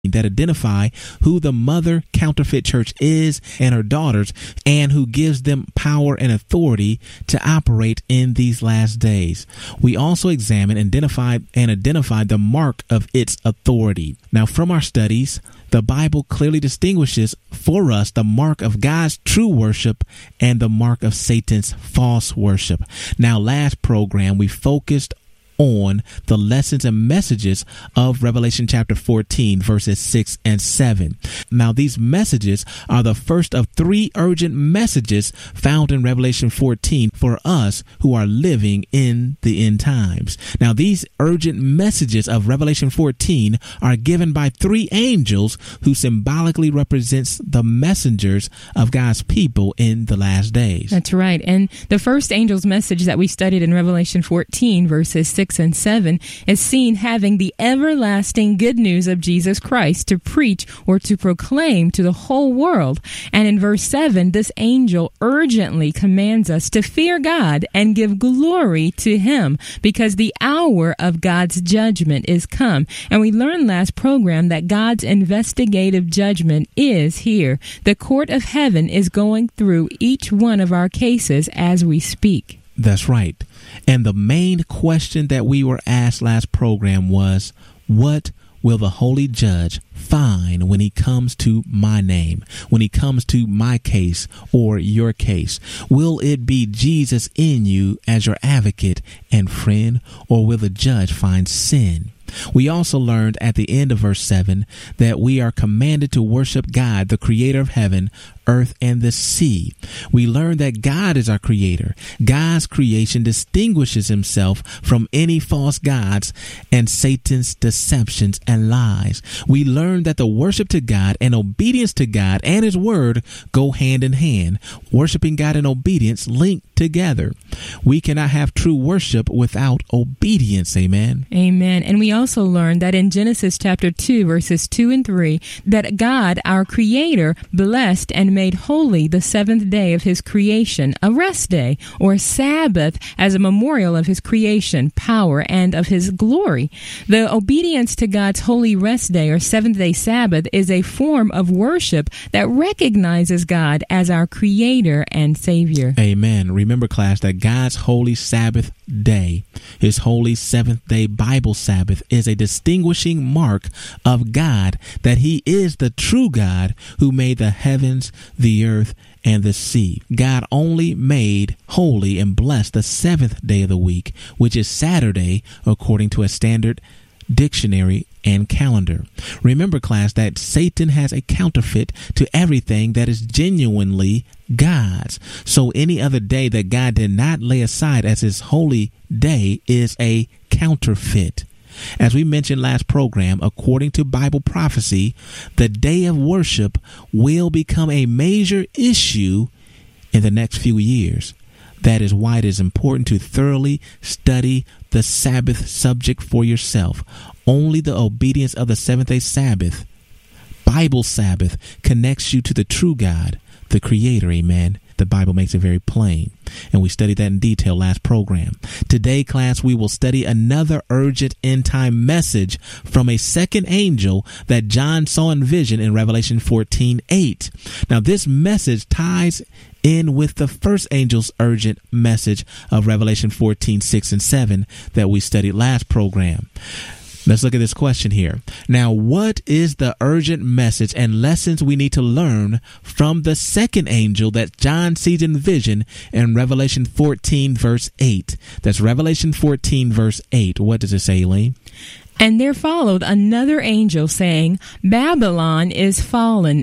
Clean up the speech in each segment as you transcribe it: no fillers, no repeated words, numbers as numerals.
that identify who the mother counterfeit church is and her daughters, and who gives them power and authority to operate in these last days. We also examine and identify the mark of its authority. Now, from our studies, the Bible clearly distinguishes for us the mark of God's true worship and the mark of Satan's false worship. Now, last program, we focused on the lessons and messages of Revelation chapter 14, verses 6 and 7. Now, these messages are the first of three urgent messages found in Revelation 14 for us who are living in the end times. Now, these urgent messages of Revelation 14 are given by three angels who symbolically represents the messengers of God's people in the last days. That's right. And the first angel's message that we studied in Revelation 14, verses 6 and 7 is seen having the everlasting good news of Jesus Christ to preach or to proclaim to the whole world. And in verse 7, this angel urgently commands us to fear God and give glory to him, because the hour of God's judgment is come. And we learned last program that God's investigative judgment is here. The court of heaven is going through each one of our cases as we speak. That's right. And the main question that we were asked last program was, what will the holy judge find when he comes to my name, when he comes to my case or your case? Will it be Jesus in you as your advocate and friend, or will the judge find sin? We also learned at the end of verse 7 that we are commanded to worship God, the creator of heaven, earth, and the sea. We learned that God is our creator. God's creation distinguishes himself from any false gods and Satan's deceptions and lies. We learned that the worship to God and obedience to God and his word go hand in hand. Worshiping God and obedience link together. We cannot have true worship without obedience. Amen. Amen. And we also learned that in Genesis chapter 2, verses 2 and 3, that God, our creator, blessed and made holy the seventh day of his creation, a rest day or Sabbath, as a memorial of his creation, power, and of his glory. The obedience to God's holy rest day or seventh day Sabbath is a form of worship that recognizes God as our creator and savior. Amen. Remember, class, that God's holy Sabbath day, his holy seventh day Bible Sabbath, is a distinguishing mark of God, that he is the true God who made the heavens, the earth, and the sea. God only made holy and blessed the seventh day of the week, which is Saturday, according to a standard dictionary and calendar. Remember, class, that Satan has a counterfeit to everything that is genuinely God's. So any other day that God did not lay aside as his holy day is a counterfeit. As we mentioned last program, according to Bible prophecy, the day of worship will become a major issue in the next few years. That is why it is important to thoroughly study the Sabbath subject for yourself. Only the obedience of the seventh-day Sabbath, Bible Sabbath, connects you to the true God, the Creator. Amen. The Bible makes it very plain, and we studied that in detail last program. Today, class, we will study another urgent end-time message from a second angel that John saw in vision in Revelation 14:8. Now, this message ties in with the first angel's urgent message of Revelation 14:6 and 7 that we studied last program. Let's look at this question here. Now, what is the urgent message and lessons we need to learn from the second angel that John sees in vision in Revelation 14, verse 8? That's Revelation 14, verse 8. What does it say, Elaine? And there followed another angel saying, Babylon is fallen,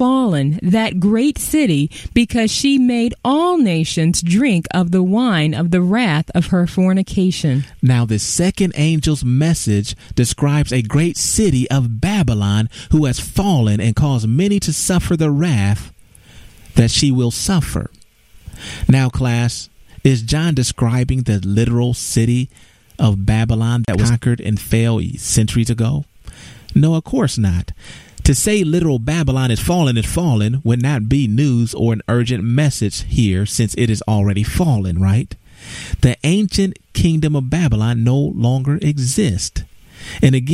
that great city, because she made all nations drink of the wine of the wrath of her fornication. Now, the second angel's message describes a great city of Babylon who has fallen and caused many to suffer the wrath that she will suffer. Now, class, is John describing the literal city of Babylon that was conquered and fell centuries ago? No, of course not. To say literal Babylon is fallen would not be news or an urgent message here, since it is already fallen, right? The ancient kingdom of Babylon no longer exists. And again, this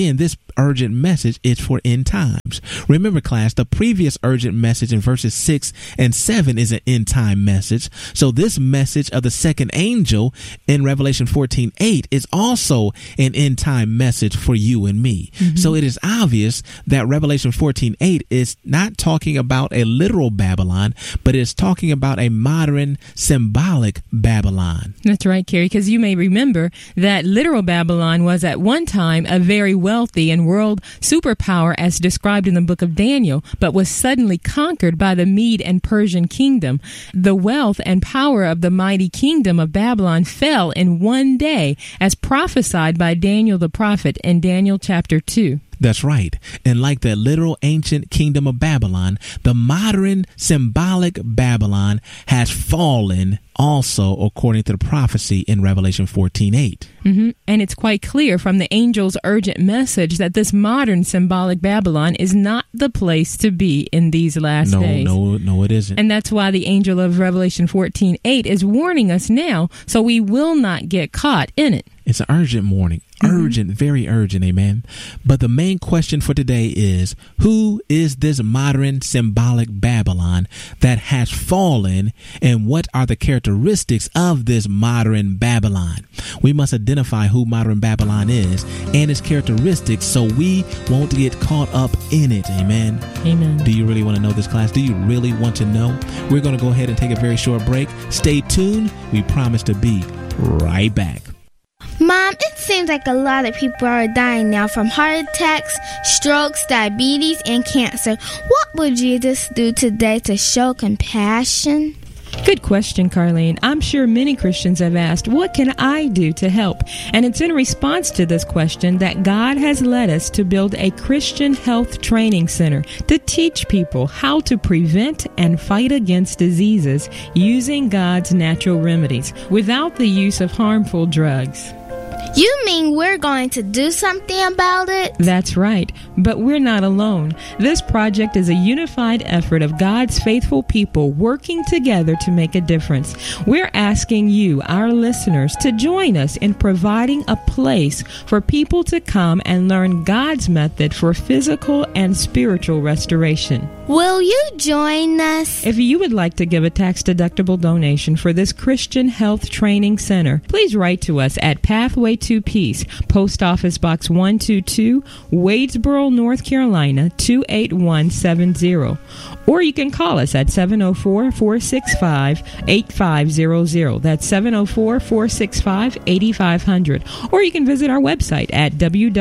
urgent message is for end times. Remember, class, the previous urgent message in verses 6 and 7 is an end time message. So this message of the second angel in Revelation 14:8 is also an end time message for you and me. So it is obvious that Revelation 14:8 is not talking about a literal Babylon, but it's talking about a modern symbolic Babylon. That's right, Kerry, because you may remember that literal Babylon was at one time a very wealthy and world superpower as described in the book of Daniel, but was suddenly conquered by the Mede and Persian kingdom. The wealth and power of the mighty kingdom of Babylon fell in one day, as prophesied by Daniel the prophet in Daniel chapter 2. That's right. And like the literal ancient kingdom of Babylon, the modern symbolic Babylon has fallen also according to the prophecy in Revelation 14:8. And it's quite clear from the angel's urgent message that this modern symbolic Babylon is not the place to be in these last days. No, it isn't. And that's why the angel of Revelation 14:8 is warning us now, so we will not get caught in it. It's an urgent warning. Urgent, very urgent, amen. But the main question for today is, who is this modern symbolic Babylon that has fallen, and what are the characteristics of this modern Babylon? We must identify who modern Babylon is and its characteristics so we won't get caught up in it, amen. Amen. Do you really want to know this, class? Do you really want to know? We're going to go ahead and take a very short break. Stay tuned. We promise to be right back. Mom, it seems like a lot of people are dying now from heart attacks, strokes, diabetes, and cancer. What would Jesus do today to show compassion? Good question, Carlene. I'm sure many Christians have asked, what can I do to help? And it's in response to this question that God has led us to build a Christian health training center to teach people how to prevent and fight against diseases using God's natural remedies without the use of harmful drugs. You mean we're going to do something about it? That's right, but we're not alone. This project is a unified effort of God's faithful people working together to make a difference. We're asking you, our listeners, to join us in providing a place for people to come and learn God's method for physical and spiritual restoration. Will you join us? If you would like to give a tax-deductible donation for this Christian Health Training Center, please write to us at Pathway to Peace, Post Office Box 122, Wadesboro, North Carolina, 28170. Or you can call us at 704-465-8500. That's 704-465-8500. Or you can visit our website at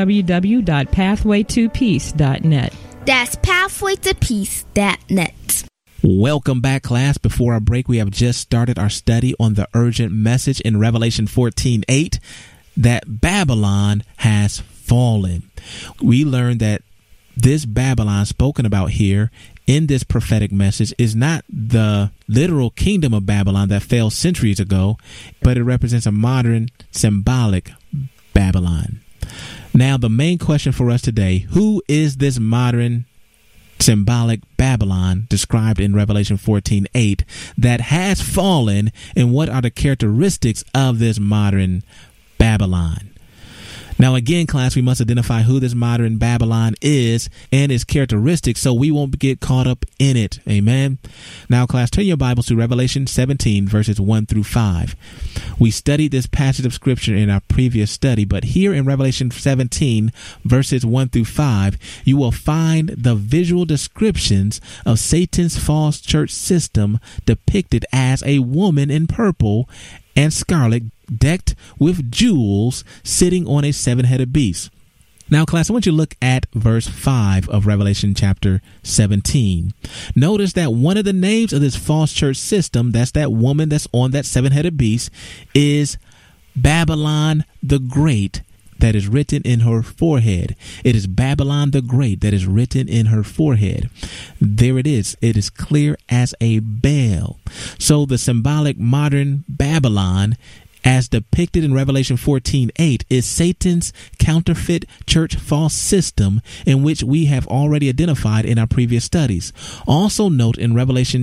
www.pathwaytopeace.net. That's pathwaytopeace.net. Welcome back, class. Before our break, we have just started our study on the urgent message in Revelation 14:8 that Babylon has fallen. We learned that this Babylon spoken about here in this prophetic message is not the literal kingdom of Babylon that fell centuries ago, but it represents a modern symbolic Babylon. Now, the main question for us today, who is this modern symbolic Babylon described in Revelation 14:8 that has fallen, and what are the characteristics of this modern Babylon? Now, again, class, we must identify who this modern Babylon is and its characteristics so we won't get caught up in it. Amen. Now, class, turn your Bibles to Revelation 17, verses 1 through 5. We studied this passage of scripture in our previous study, but here in Revelation 17, verses 1 through 5, you will find the visual descriptions of Satan's false church system depicted as a woman in purple and scarlet, decked with jewels, sitting on a seven-headed beast. Now, class, I want you to look at verse 5 of Revelation chapter 17. Notice that one of the names of this false church system, that's that woman that's on that seven-headed beast, is Babylon the Great, that is written in her forehead. It is Babylon the Great that is written in her forehead. There it is. It is clear as a bell. So the symbolic modern Babylon, as depicted in Revelation 14:8, is Satan's counterfeit church false system in which we have already identified in our previous studies. Also note in Revelation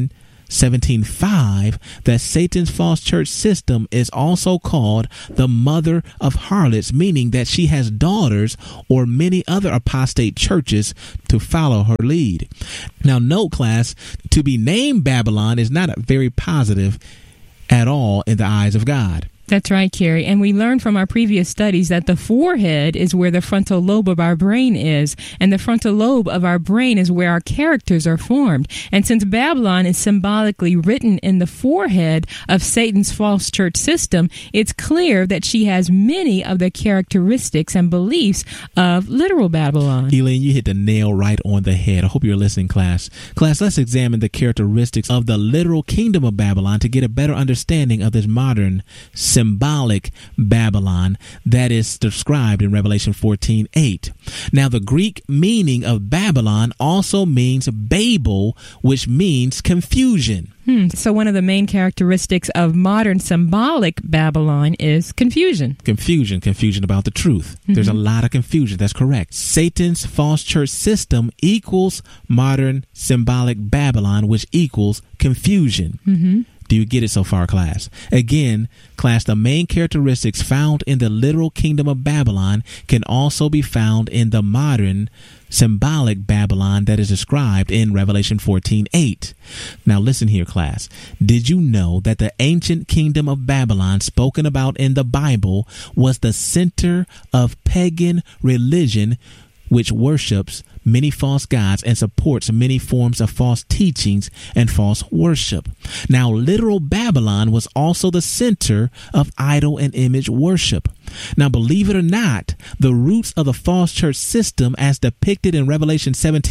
17:5 that Satan's false church system is also called the mother of harlots, meaning that she has daughters or many other apostate churches to follow her lead. Now, note, class, to be named Babylon is not very positive at all in the eyes of God. That's right, Carrie. And we learned from our previous studies that the forehead is where the frontal lobe of our brain is. And the frontal lobe of our brain is where our characters are formed. And since Babylon is symbolically written in the forehead of Satan's false church system, it's clear that she has many of the characteristics and beliefs of literal Babylon. Elaine, you hit the nail right on the head. I hope you're listening, class. Class, let's examine the characteristics of the literal kingdom of Babylon to get a better understanding of this modern symbolic Babylon that is described in Revelation 14:8. Now, the Greek meaning of Babylon also means Babel, which means confusion. So one of the main characteristics of modern symbolic Babylon is confusion. Confusion about the truth. There's a lot of confusion. That's correct. Satan's false church system equals modern symbolic Babylon, which equals confusion. Do you get it so far, class? Again, class, the main characteristics found in the literal kingdom of Babylon can also be found in the modern symbolic Babylon that is described in Revelation 14:8. Now listen here, class. Did you know that the ancient kingdom of Babylon spoken about in the Bible was the center of pagan religion, which worships many false gods and supports many forms of false teachings and false worship? Now, literal Babylon was also the center of idol and image worship. Now, believe it or not, the roots of the false church system as depicted in Revelation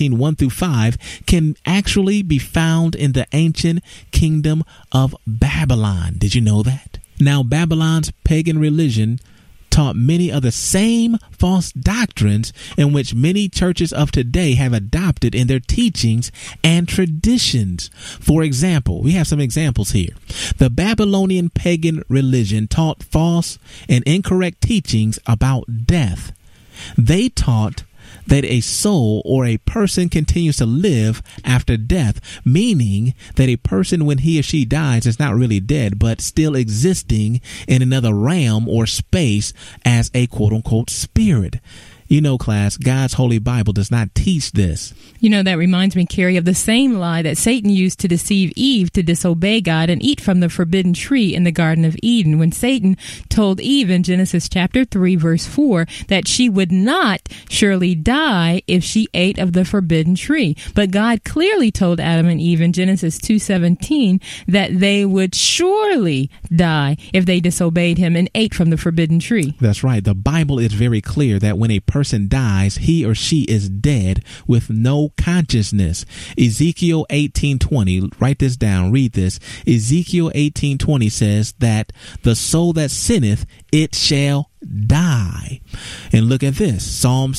17:1-5 can actually be found in the ancient kingdom of Babylon. Did you know that? Now, Babylon's pagan religion taught many of the same false doctrines in which many churches of today have adopted in their teachings and traditions. For example, we have some examples here. The Babylonian pagan religion taught false and incorrect teachings about death. They taught that a soul or a person continues to live after death, meaning that a person, when he or she dies, is not really dead, but still existing in another realm or space as a quote-unquote spirit. You know, class, God's Holy Bible does not teach this. You know, that reminds me, Carrie, of the same lie that Satan used to deceive Eve to disobey God and eat from the forbidden tree in the Garden of Eden, when Satan told Eve in Genesis chapter 3, verse 4, that she would not surely die if she ate of the forbidden tree. But God clearly told Adam and Eve in Genesis 2:17 that they would surely die if they disobeyed him and ate from the forbidden tree. That's right. The Bible is very clear that when a person dies, he or she is dead with no consciousness. Ezekiel 18:20, write this down, read this. Ezekiel 18:20 says that the soul that sinneth, it shall die. And look at this. Psalms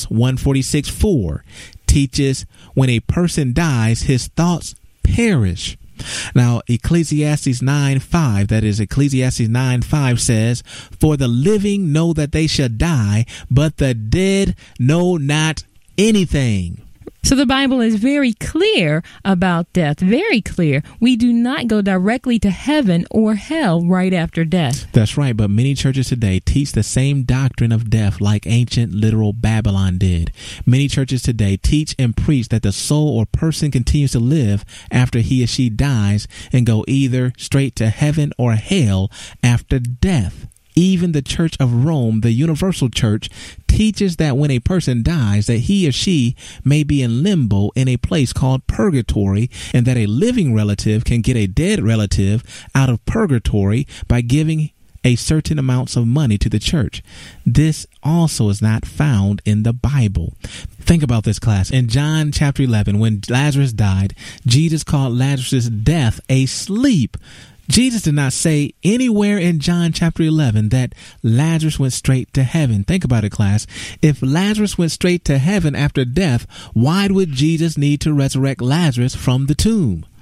146:4 teaches when a person dies, his thoughts perish. Now, Ecclesiastes 9:5, that is Ecclesiastes 9:5 says, for the living know that they shall die, but the dead know not anything. So the Bible is very clear about death, very clear. We do not go directly to heaven or hell right after death. That's right, but many churches today teach the same doctrine of death like ancient literal Babylon did. Many churches today teach and preach that the soul or person continues to live after he or she dies and go either straight to heaven or hell after death. Even the Church of Rome, the Universal Church, teaches that when a person dies, that he or she may be in limbo in a place called purgatory, and that a living relative can get a dead relative out of purgatory by giving a certain amounts of money to the church. This also is not found in the Bible. Think about this, class. In John chapter 11, when Lazarus died, Jesus called Lazarus' death a sleep. Jesus did not say anywhere in John chapter 11 that Lazarus went straight to heaven. Think about it, class. If Lazarus went straight to heaven after death, why would Jesus need to resurrect Lazarus from the tomb?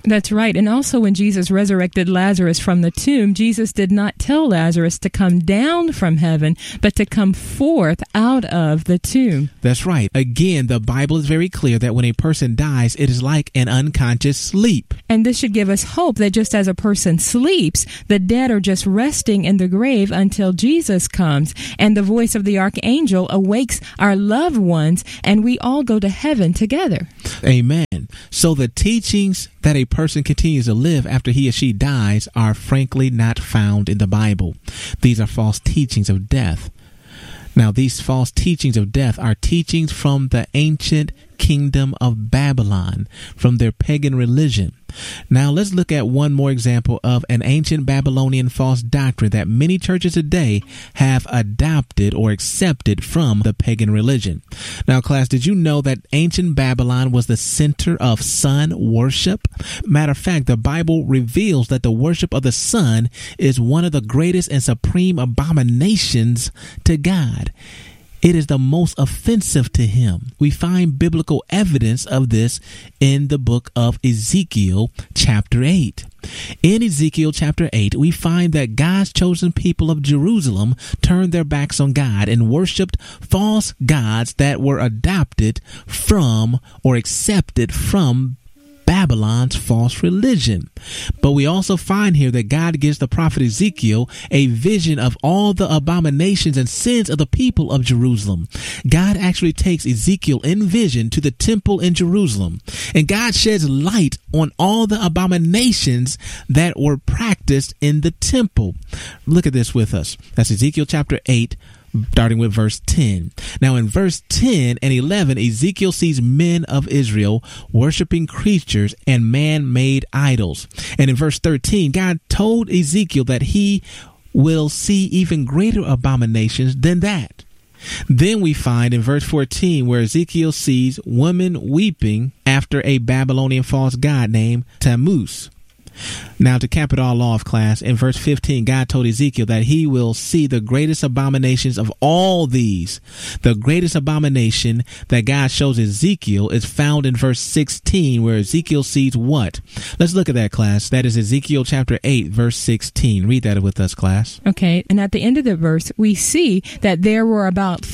That's right. And also when Jesus resurrected Lazarus from the tomb, Jesus did not tell Lazarus to come down from heaven, but to come forth out of the tomb. That's right. Again, the Bible is very clear that when a person dies, it is like an unconscious sleep. And this should give us hope that just as a person sleeps, the dead are just resting in the grave until Jesus comes, and the voice of the archangel awakes our loved ones, and we all go to heaven together. Amen. So the teachings that a person continues to live after he or she dies are frankly not found in the Bible. These are false teachings of death. Now, these false teachings of death are teachings from the ancient kingdom of Babylon, from their pagan religion. Now, let's look at one more example of an ancient Babylonian false doctrine that many churches today have adopted or accepted from the pagan religion. Now, class, did you know that ancient Babylon was the center of sun worship? Matter of fact, the Bible reveals that the worship of the sun is one of the greatest and supreme abominations to God. It is the most offensive to him. We find biblical evidence of this in the book of Ezekiel, chapter 8. In Ezekiel chapter 8, we find that God's chosen people of Jerusalem turned their backs on God and worshiped false gods that were adopted from or accepted from Babylon's false religion. But we also find here that God gives the prophet Ezekiel a vision of all the abominations and sins of the people of Jerusalem. God actually takes Ezekiel in vision to the temple in Jerusalem, and God sheds light on all the abominations that were practiced in the temple. Look at this with us. That's Ezekiel chapter 8, starting with verse 10. Now in verse 10 and 11, Ezekiel sees men of Israel worshiping creatures and man-made idols. And in verse 13, God told Ezekiel that he will see even greater abominations than that. Then we find in verse 14 where Ezekiel sees women weeping after a Babylonian false god named Tammuz. Now, to cap it all off, class, in verse 15, God told Ezekiel that he will see the greatest abominations of all these. The greatest abomination that God shows Ezekiel is found in verse 16, where Ezekiel sees what? Let's look at that, class. That is Ezekiel chapter 8, verse 16. Read that with us, class. Okay, and at the end of the verse, we see that there were about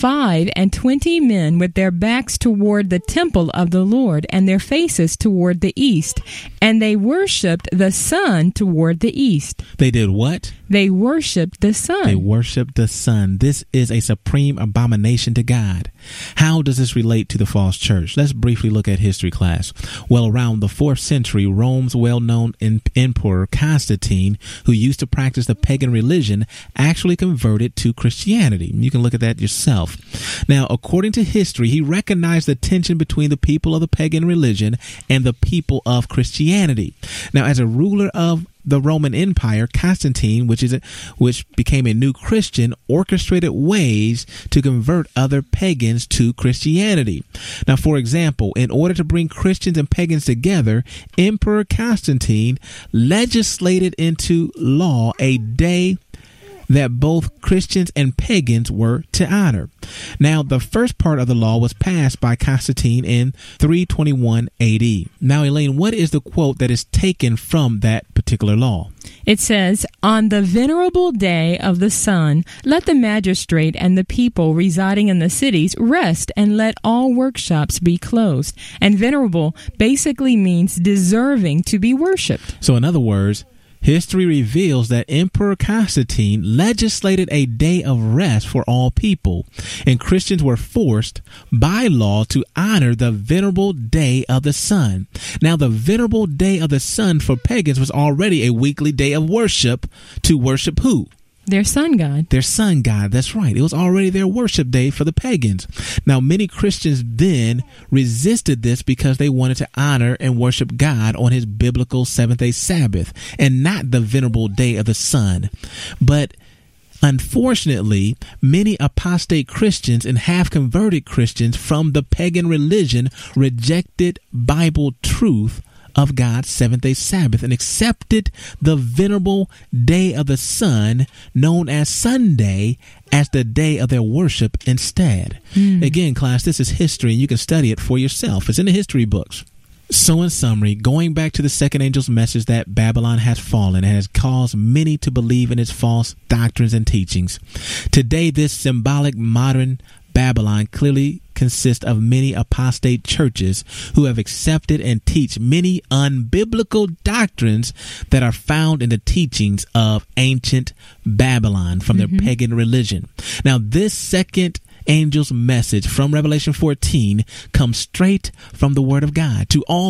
25 men with their backs toward the temple of the Lord and their faces toward the east, and they worshipped the sun toward the east. They did what? They worshipped the sun. They worshipped the sun. This is a supreme abomination to God. How does this relate to the false church? Let's briefly look at history, class. Well, around the 4th century, Rome's well-known emperor Constantine, who used to practice the pagan religion, actually converted to Christianity. You can look at that yourself. Now, according to history, he recognized the tension between the people of the pagan religion and the people of Christianity. Now, as a ruler of the Roman Empire, Constantine, which became a new Christian, orchestrated ways to convert other pagans to Christianity. Now, for example, in order to bring Christians and pagans together, Emperor Constantine legislated into law a day that both Christians and pagans were to honor. Now, the first part of the law was passed by Constantine in 321 AD. Now, Elaine, what is the quote that is taken from that particular law? It says, "On the venerable day of the sun, let the magistrate and the people residing in the cities rest, and let all workshops be closed." And venerable basically means deserving to be worshipped. So in other words, history reveals that Emperor Constantine legislated a day of rest for all people, and Christians were forced by law to honor the venerable day of the sun. Now, the venerable day of the sun for pagans was already a weekly day of worship to worship who? Their sun god. Their sun god, that's right. It was already their worship day for the pagans. Now, many Christians then resisted this because they wanted to honor and worship God on his biblical seventh-day Sabbath and not the venerable day of the sun. But unfortunately, many apostate Christians and half-converted Christians from the pagan religion rejected Bible truth of God's seventh-day Sabbath and accepted the venerable day of the sun, known as Sunday, as the day of their worship instead. Again, class, this is history, and you can study it for yourself. It's in the history books. So in summary, going back to the second angel's message that Babylon has fallen and has caused many to believe in its false doctrines and teachings. Today, this symbolic modern Babylon clearly consists of many apostate churches who have accepted and teach many unbiblical doctrines that are found in the teachings of ancient Babylon from their pagan religion. Now, this second angel's message from Revelation 14 comes straight from the Word of God to all